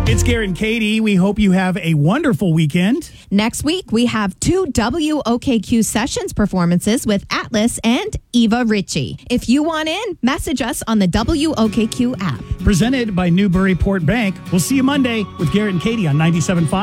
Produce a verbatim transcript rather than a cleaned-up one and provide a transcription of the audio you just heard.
It's Garrett and Katie. We hope you have a wonderful weekend. Next week, we have two W O K Q Sessions performances with Atlas and Eva Ritchie. If you want in, message us on the W O K Q app. Presented by Newburyport Bank. We'll see you Monday with Garrett and Katie on ninety-seven point five.